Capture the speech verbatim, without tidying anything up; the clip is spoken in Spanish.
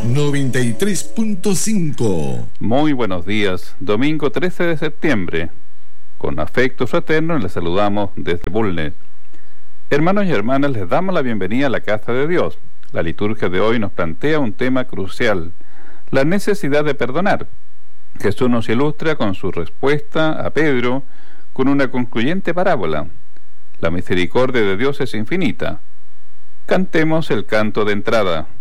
noventa y tres punto cinco. Muy buenos días, domingo trece de septiembre. Con afecto fraterno les saludamos desde Bulnes. Hermanos y hermanas, les damos la bienvenida a la casa de Dios. La liturgia de hoy nos plantea un tema crucial, la necesidad de perdonar. Jesús nos ilustra con su respuesta a Pedro con una concluyente parábola. La misericordia de Dios es infinita. Cantemos el canto de entrada.